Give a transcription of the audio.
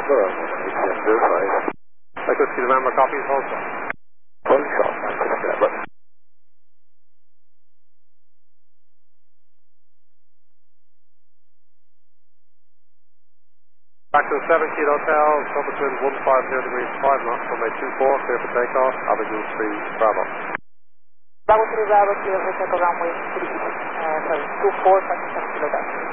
Yes, sir, right. Echo to November, copies, hold on. Hold shot, I think that, but... Back to the 7-Key Hotel, Silver Twins 150 degrees 5 knots, runway 24, clear for takeoff, Avenue 3, Bravo. Bravo 3 Bravo, clear for takeoff, runway 3, sorry, 24, 27 Kilo Delta.